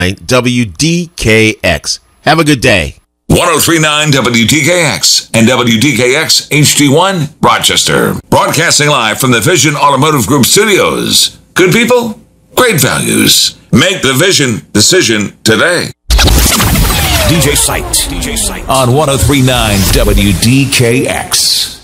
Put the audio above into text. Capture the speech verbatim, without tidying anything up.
W D K X. Have a good day. ten thirty-nine W D K X and W D K X H D one, Rochester. Broadcasting live from the Vision Automotive Group studios. Good people, great values. Make the Vision decision today. D J Sight. D J Sight. On ten thirty-nine W D K X.